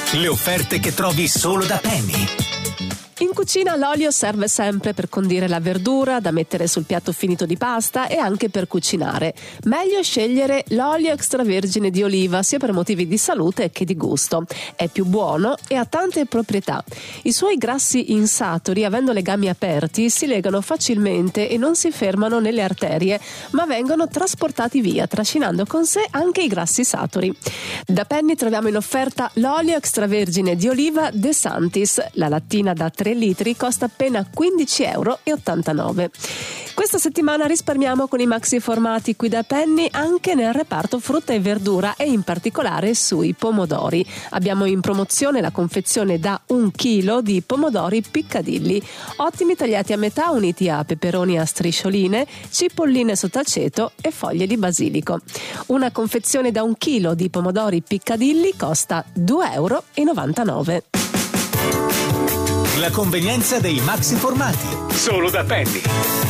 Le offerte che trovi solo da Penny. In cucina l'olio serve sempre per condire la verdura, da mettere sul piatto finito di pasta e anche per cucinare. Meglio scegliere l'olio extravergine di oliva, sia per motivi di salute che di gusto. È più buono e ha tante proprietà. I suoi grassi insaturi, avendo legami aperti, si legano facilmente e non si fermano nelle arterie, ma vengono trasportati via, trascinando con sé anche i grassi saturi. Da Penny troviamo in offerta l'olio extravergine di oliva De Santis. La lattina da 3 litri costa appena €15,89. Questa settimana risparmiamo con i maxi formati qui da Penny anche nel reparto frutta e verdura e in particolare sui pomodori. Abbiamo in promozione la confezione da 1 chilo di pomodori piccadilli, ottimi tagliati a metà uniti a peperoni a striscioline, cipolline sott'aceto e foglie di basilico. Una confezione da 1 chilo di pomodori piccadilli costa €2,99. La convenienza dei maxi formati. Solo da Penny.